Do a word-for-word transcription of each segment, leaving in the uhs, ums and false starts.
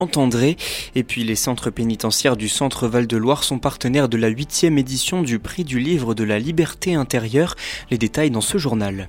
Entendré. Et puis les centres pénitentiaires du Centre Val-de-Loire sont partenaires de la huitième édition du prix du livre de la liberté intérieure. Les détails dans ce journal.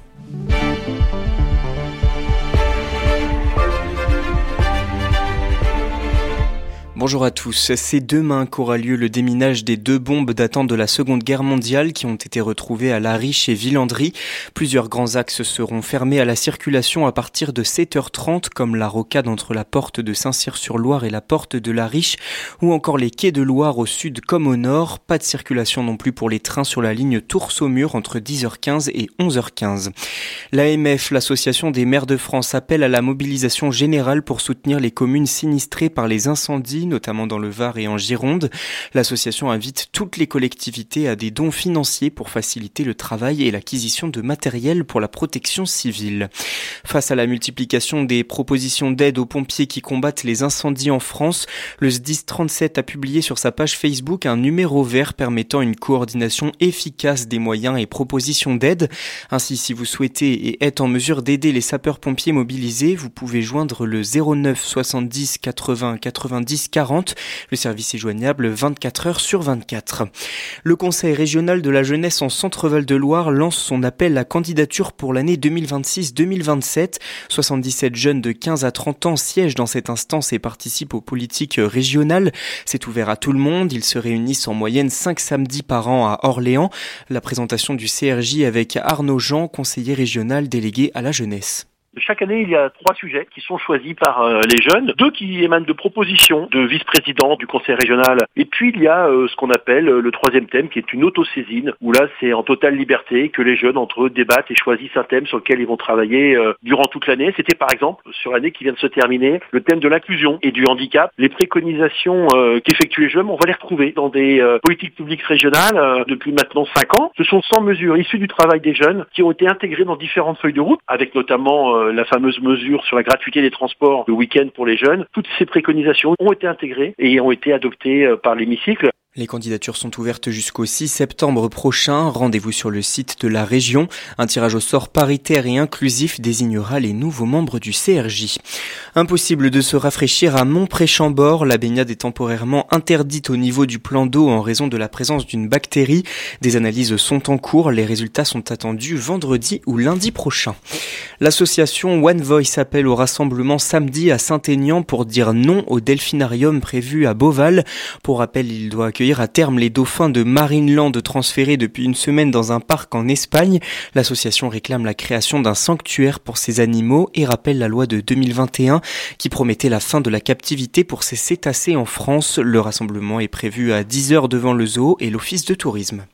Bonjour à tous, c'est demain qu'aura lieu le déminage des deux bombes datant de la Seconde Guerre mondiale qui ont été retrouvées à Lariche et Villandry. Plusieurs grands axes seront fermés à la circulation à partir de sept heures trente, comme la rocade entre la porte de Saint-Cyr-sur-Loire et la porte de Lariche, ou encore les quais de Loire au sud comme au nord. Pas de circulation non plus pour les trains sur la ligne Tours-Saumur entre dix heures quinze et onze heures quinze. L'A M F, l'Association des maires de France, appelle à la mobilisation générale pour soutenir les communes sinistrées par les incendies, notamment dans le Var et en Gironde. L'association invite toutes les collectivités à des dons financiers pour faciliter le travail et l'acquisition de matériel pour la protection civile. Face à la multiplication des propositions d'aide aux pompiers qui combattent les incendies en France, le S D I S trente-sept a publié sur sa page Facebook un numéro vert permettant une coordination efficace des moyens et propositions d'aide. Ainsi, si vous souhaitez et êtes en mesure d'aider les sapeurs-pompiers mobilisés, vous pouvez joindre le zéro neuf soixante-dix quatre-vingts quatre-vingt-dix quarante. Le service est joignable vingt-quatre heures sur vingt-quatre. Le Conseil régional de la jeunesse en Centre Val-de-Loire lance son appel à candidature pour l'année deux mille vingt-six deux mille vingt-sept. soixante-dix-sept jeunes de quinze à trente ans siègent dans cette instance et participent aux politiques régionales. C'est ouvert à tout le monde. Ils se réunissent en moyenne cinq samedis par an à Orléans. La présentation du C R J avec Arnaud Jean, conseiller régional délégué à la jeunesse. Chaque année, il y a trois sujets qui sont choisis par euh, les jeunes, deux qui émanent de propositions de vice-présidents du conseil régional, et puis il y a euh, ce qu'on appelle euh, le troisième thème qui est une autosaisine, où là c'est en totale liberté que les jeunes entre eux débattent et choisissent un thème sur lequel ils vont travailler euh, durant toute l'année. C'était par exemple, sur l'année qui vient de se terminer, le thème de l'inclusion et du handicap. Les préconisations euh, qu'effectuent les jeunes, on va les retrouver dans des euh, politiques publiques régionales euh, depuis maintenant cinq ans. Ce sont cent mesures issues du travail des jeunes qui ont été intégrées dans différentes feuilles de route, avec notamment euh, la fameuse mesure sur la gratuité des transports le week-end pour les jeunes. Toutes ces préconisations ont été intégrées et ont été adoptées par l'hémicycle. Les candidatures sont ouvertes jusqu'au six septembre prochain. Rendez-vous sur le site de la région. Un tirage au sort paritaire et inclusif désignera les nouveaux membres du C R J. Impossible de se rafraîchir à Mont-Pré-Chambord. La baignade est temporairement interdite au niveau du plan d'eau en raison de la présence d'une bactérie. Des analyses sont en cours. Les résultats sont attendus vendredi ou lundi prochain. L'association One Voice appelle au rassemblement samedi à Saint-Aignan pour dire non au delphinarium prévu à Beauval. Pour rappel, il doit accueillir à terme les dauphins de Marineland transférés depuis une semaine dans un parc en Espagne. L'association réclame la création d'un sanctuaire pour ces animaux et rappelle la loi de deux mille vingt et un qui promettait la fin de la captivité pour ces cétacés en France. Le rassemblement est prévu à dix heures devant le zoo et l'office de tourisme.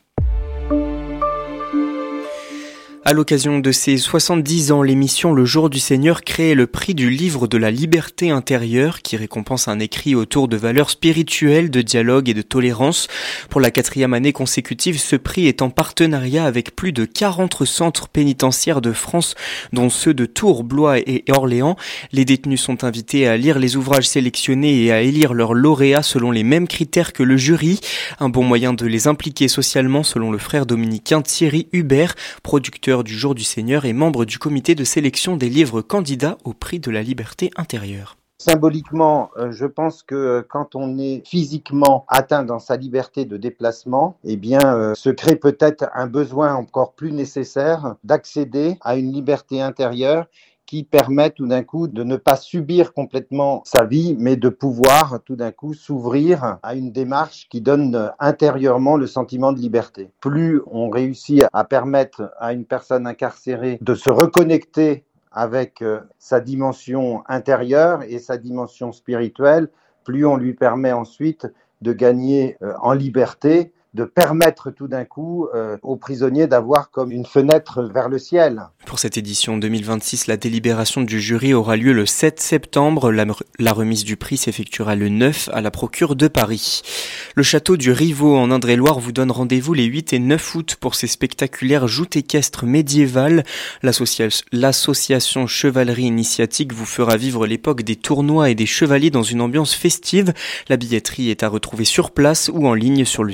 À l'occasion de ses soixante-dix ans, l'émission Le Jour du Seigneur crée le prix du livre de la liberté intérieure qui récompense un écrit autour de valeurs spirituelles, de dialogue et de tolérance. Pour la quatrième année consécutive, ce prix est en partenariat avec plus de quarante centres pénitentiaires de France, dont ceux de Tours, Blois et Orléans. Les détenus sont invités à lire les ouvrages sélectionnés et à élire leurs lauréats selon les mêmes critères que le jury. Un bon moyen de les impliquer socialement selon le frère dominicain Thierry Hubert, producteur du Jour du Seigneur et membre du comité de sélection des livres candidats au prix de la liberté intérieure. Symboliquement, je pense que quand on est physiquement atteint dans sa liberté de déplacement, eh bien, se crée peut-être un besoin encore plus nécessaire d'accéder à une liberté intérieure qui permet tout d'un coup de ne pas subir complètement sa vie, mais de pouvoir tout d'un coup s'ouvrir à une démarche qui donne intérieurement le sentiment de liberté. Plus on réussit à permettre à une personne incarcérée de se reconnecter avec sa dimension intérieure et sa dimension spirituelle, plus on lui permet ensuite de gagner en liberté, de permettre tout d'un coup euh, aux prisonniers d'avoir comme une fenêtre vers le ciel. Pour cette édition deux mille vingt-six, la délibération du jury aura lieu le sept septembre. La, la remise du prix s'effectuera le neuf à la Procure de Paris. Le château du Rivaux en Indre-et-Loire vous donne rendez-vous les huit et neuf août pour ses spectaculaires joutes équestres médiévales. L'associa- l'association Chevalerie Initiatique vous fera vivre l'époque des tournois et des chevaliers dans une ambiance festive. La billetterie est à retrouver sur place ou en ligne sur le site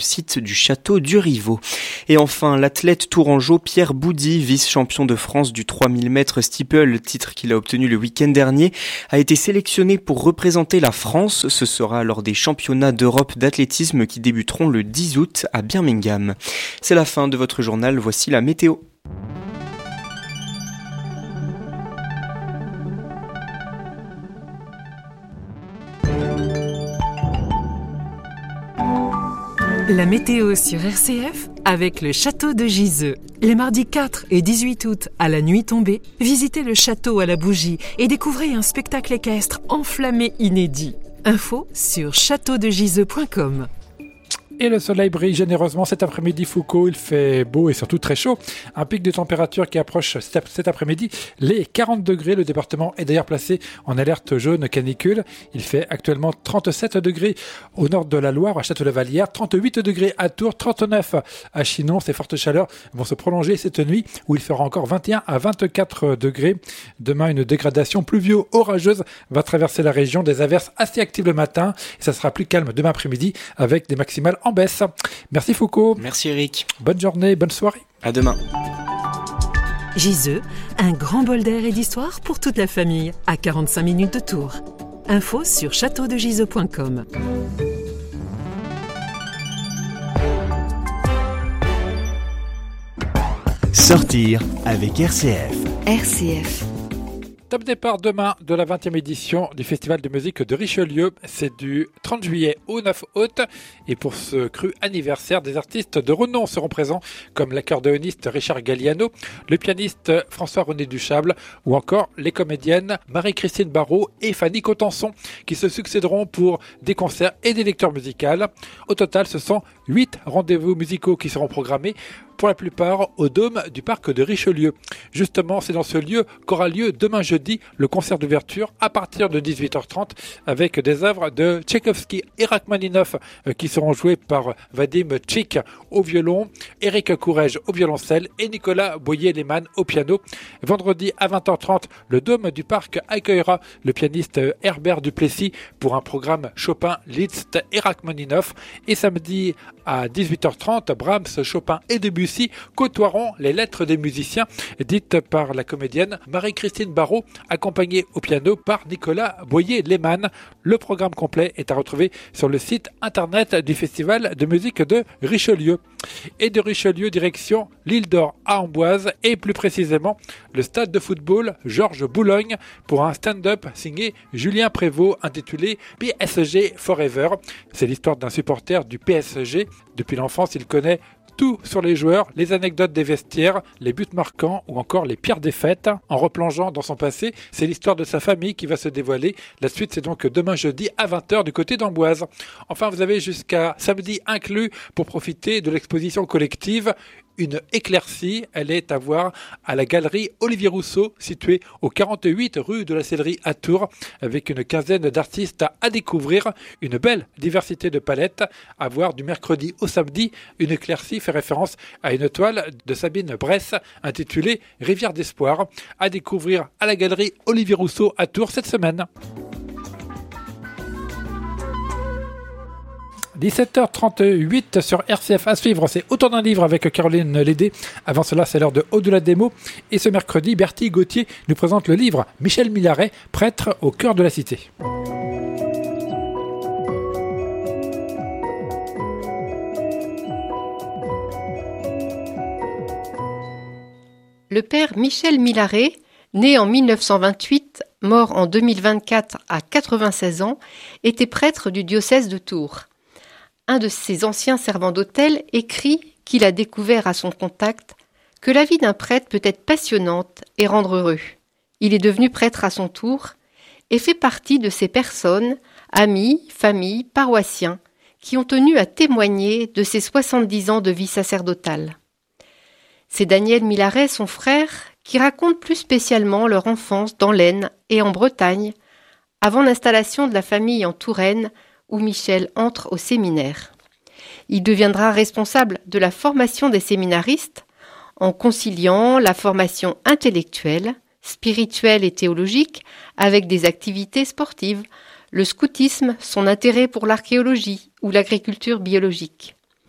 du château du Rivaux. Et enfin, l'athlète tourangeau Pierre Boudy, vice-champion de France du trois mille mètres steeple, titre qu'il a obtenu le week-end dernier, a été sélectionné pour représenter la France. Ce sera lors des championnats d'Europe d'athlétisme qui débuteront le dix août à Birmingham. C'est la fin de votre journal, voici la météo. La météo sur R C F avec le château de Giseux. Les mardis quatre et dix-huit août à la nuit tombée, visitez le château à la bougie et découvrez un spectacle équestre enflammé inédit. Info sur château de giseux point com. Et le soleil brille généreusement cet après-midi, Foucault. Il fait beau et surtout très chaud. Un pic de température qui approche cet après-midi les quarante degrés. Le département est d'ailleurs placé en alerte jaune canicule. Il fait actuellement trente-sept degrés au nord de la Loire, à Château-la-Vallière, trente-huit degrés à Tours, trente-neuf à Chinon. Ces fortes chaleurs vont se prolonger cette nuit où il fera encore vingt et un à vingt-quatre degrés. Demain, une dégradation pluvio-orageuse va traverser la région. Des averses assez actives le matin. Et ça sera plus calme demain après-midi avec des maximales en baisse. Merci Foucault. Merci Eric. Bonne journée, bonne soirée. À demain. Giseux, un grand bol d'air et d'histoire pour toute la famille, à quarante-cinq minutes de Tours. Info sur château de giseux point com. Sortir avec R C F. R C F. Top départ demain de la vingtième édition du Festival de musique de Richelieu. C'est du trente juillet au neuf août. Et pour ce cru anniversaire, des artistes de renom seront présents comme l'accordéoniste Richard Galliano, le pianiste François-René Duchâble ou encore les comédiennes Marie-Christine Barrault et Fanny Cotenson qui se succéderont pour des concerts et des lectures musicales. Au total, ce sont huit rendez-vous musicaux qui seront programmés, pour la plupart au Dôme du Parc de Richelieu. Justement, c'est dans ce lieu qu'aura lieu demain jeudi le concert d'ouverture à partir de dix-huit heures trente avec des œuvres de Tchaïkovski et Rachmaninoff qui seront jouées par Vadim Tchik au violon, Éric Courrèges au violoncelle et Nicolas Boyer-Lehmann au piano. Vendredi à vingt heures trente, le Dôme du Parc accueillera le pianiste Herbert Duplessis pour un programme Chopin, Liszt et Rachmaninoff. Et samedi à dix-huit heures trente, Brahms, Chopin et Debussy côtoieront les lettres des musiciens dites par la comédienne Marie-Christine Barrault, accompagnée au piano par Nicolas Boyer-Lehmann. Le programme complet est à retrouver sur le site internet du Festival de musique de Richelieu. Et de Richelieu, direction l'île d'Or à Amboise et plus précisément le stade de football Georges Boulogne pour un stand-up signé Julien Prévost intitulé P S G Forever. C'est l'histoire d'un supporter du P S G. Depuis l'enfance, il connaît tout sur les joueurs, les anecdotes des vestiaires, les buts marquants ou encore les pires défaites. En replongeant dans son passé, c'est l'histoire de sa famille qui va se dévoiler. La suite, c'est donc demain jeudi à vingt heures du côté d'Amboise. Enfin, vous avez jusqu'à samedi inclus pour profiter de l'exposition collective Une éclaircie. Elle est à voir à la galerie Olivier Rousseau, située au quarante-huit rue de la Sellerie à Tours, avec une quinzaine d'artistes à découvrir. Une belle diversité de palettes à voir du mercredi au samedi. Une éclaircie fait référence à une toile de Sabine Bresse intitulée Rivière d'Espoir, à découvrir à la galerie Olivier Rousseau à Tours cette semaine. dix-sept heures trente-huit sur R C F à suivre, c'est Autour d'un livre avec Caroline Lédé. Avant cela, c'est l'heure de Au-delà des mots. Et ce mercredi, Bertie Gauthier nous présente le livre Michel Millaret, prêtre au cœur de la cité. Le père Michel Millaret, né en mille neuf cent vingt-huit, mort en deux mille vingt-quatre à quatre-vingt-seize ans, était prêtre du diocèse de Tours. Un de ses anciens servants d'hôtel écrit qu'il a découvert à son contact que la vie d'un prêtre peut être passionnante et rendre heureux. Il est devenu prêtre à son tour et fait partie de ces personnes, amis, familles, paroissiens, qui ont tenu à témoigner de ses soixante-dix ans de vie sacerdotale. C'est Daniel Millaret, son frère, qui raconte plus spécialement leur enfance dans l'Aisne et en Bretagne, avant l'installation de la famille en Touraine, où Michel entre au séminaire. Il deviendra responsable de la formation des séminaristes en conciliant la formation intellectuelle, spirituelle et théologique avec des activités sportives, le scoutisme, son intérêt pour l'archéologie ou l'agriculture biologique.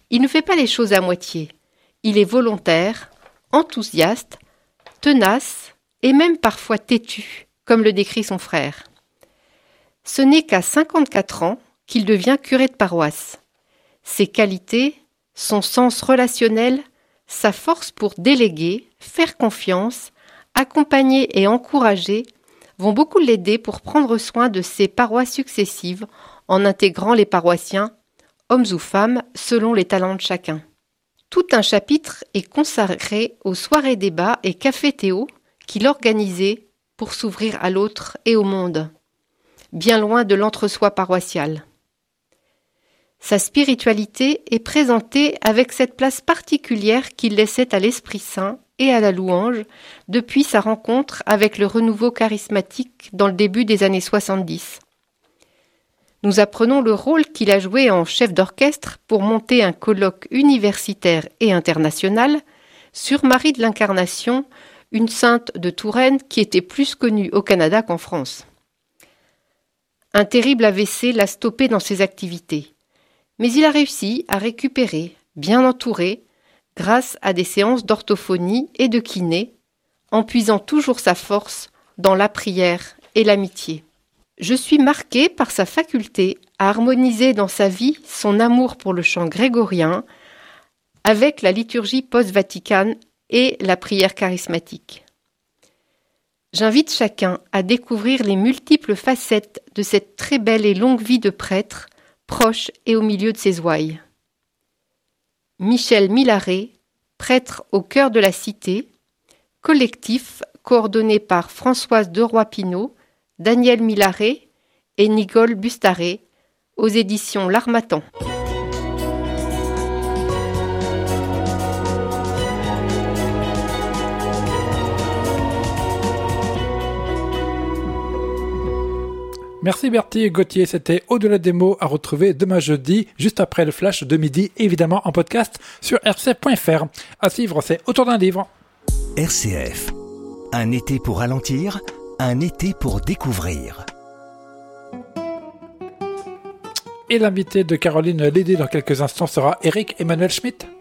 Il ne fait pas les choses à moitié. Il est volontaire, enthousiaste, tenace et même parfois têtu, comme le décrit son frère. Ce n'est qu'à cinquante-quatre ans qu'il devient curé de paroisse. Ses qualités, son sens relationnel, sa force pour déléguer, faire confiance, accompagner et encourager vont beaucoup l'aider pour prendre soin de ses paroisses successives en intégrant les paroissiens, hommes ou femmes, selon les talents de chacun. Tout un chapitre est consacré aux soirées débats et cafés-théo qu'il organisait pour s'ouvrir à l'autre et au monde, bien loin de l'entre-soi paroissial. Sa spiritualité est présentée avec cette place particulière qu'il laissait à l'Esprit Saint et à la louange depuis sa rencontre avec le renouveau charismatique dans le début des années soixante-dix. Nous apprenons le rôle qu'il a joué en chef d'orchestre pour monter un colloque universitaire et international sur Marie de l'Incarnation, une sainte de Touraine qui était plus connue au Canada qu'en France. Un terrible A V C l'a stoppé dans ses activités, mais il a réussi à récupérer, bien entouré, grâce à des séances d'orthophonie et de kiné, en puisant toujours sa force dans la prière et l'amitié. Je suis marquée par sa faculté à harmoniser dans sa vie son amour pour le chant grégorien avec la liturgie post-vaticane et la prière charismatique. J'invite chacun à découvrir les multiples facettes de cette très belle et longue vie de prêtre, proche et au milieu de ses ouailles. Michel Millaret, prêtre au cœur de la cité, collectif coordonné par Françoise Deroy-Pinot, Daniel Millaret et Nicole Bustaré, aux éditions L'Harmattan. Merci Bertie et Gauthier, c'était Au-delà des mots à retrouver demain jeudi, juste après le flash de midi, évidemment en podcast sur r c f point f r. À suivre, c'est Autour d'un livre. R C F, un été pour ralentir, un été pour découvrir. Et l'invité de Caroline Lédé dans quelques instants sera Eric Emmanuel Schmitt.